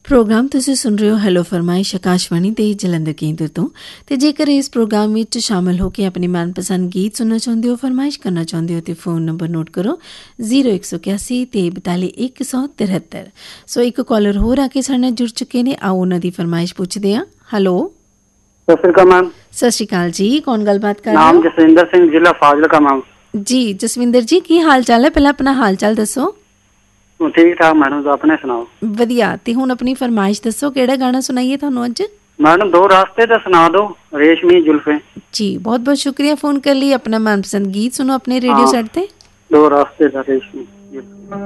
Programme ਤੁਸੀਂ ਸੁਣ ਰਹੇ ਹੋ ਹੈਲੋ ਫਰਮਾਇਸ਼ ਆਕਾਸ਼ਵਾਣੀ ਤੇ ਜਲੰਧਰ ਕੇਂਦਰ ਤੋਂ। ਤੇ ਜੇਕਰ ਇਸ ਪ੍ਰੋਗਰਾਮ ਵਿੱਚ ਸ਼ਾਮਲ ਹੋ ਕੇ ਆਪਣੀ ਮਨਪਸੰਦ ਗੀਤ ਸੁਣਨਾ ਚਾਹੁੰਦੇ ਹੋ, ਫਰਮਾਇਸ਼ ਕਰਨਾ ਚਾਹੁੰਦੇ ਹੋ, ਤੇ ਫੋਨ ਨੰਬਰ ਨੋਟ ਕਰੋ 0181 ਤੇ 42 173। ਸੋ ਇੱਕ ਕਾਲਰ ਹੋਰ ਆ ਕੇ ਸਾਡੇ ਨਾਲ ਜੁੜ ਚੁੱਕੇ ਨੇ, ਆਓ ਉਹਨਾਂ ਦੀ ਫਰਮਾਇਸ਼ ਪੁੱਛਦੇ ਹਾਂ। ਹੈਲੋ, ਸਤਿ ਸ਼੍ਰੀ ਅਕਾਲ ਮੈਮ। ਸਤਿ ਸ਼੍ਰੀ ਅਕਾਲ ਜੀ, ਕੌਣ ਗੱਲਬਾਤ ਕਰ ਰਹੇ ਨਾਮ ਹੋ? ਜਸਵਿੰਦਰ ਸਿੰਘ, ਜ਼ਿਲ੍ਹਾ ਫਾਜ਼ਿਲਕਾ ਮੈਮ। ਜੀ ਜਸਵਿੰਦਰ ਜੀ, ਕੀ ਹਾਲ ਚਾਲ ਹੈ? ਪਹਿਲਾਂ ਆਪਣਾ ਹਾਲ ਚਾਲ ਦੱਸੋ। ਠੀਕ ਠਾਕ ਮੈਡਮ, ਆਪਣੇ ਸੁਣਾਓ। ਵਧੀਆ। ਤੇ ਹੁਣ ਆਪਣੀ ਫਰਮਾਇਸ਼ ਦੱਸੋ, ਕਿਹੜਾ ਗਾਣਾ ਸੁਣਾਈਏ ਤੁਹਾਨੂੰ ਅੱਜ? ਮੈਡਮ ਦੋ ਰਾਸਤੇ ਤਾਂ ਸੁਣਾ ਦਿਓ, ਰੇਸ਼ਮੀ ਜ਼ੁਲਫੇ। ਜੀ ਬਹੁਤ ਬਹੁਤ ਸ਼ੁਕਰੀਆ ਫੋਨ ਕਰ ਲਈ। ਆਪਣਾ ਮਨਪਸੰਦ ਗੀਤ ਸੁਣੋ ਆਪਣੇ ਰੇਡੀਓ ਹਾਂ, ਸੈੱਟ ਤੇ। ਦੋ ਰਾਸਤੇ ਦਾ ਰੇਸ਼ਮੀ।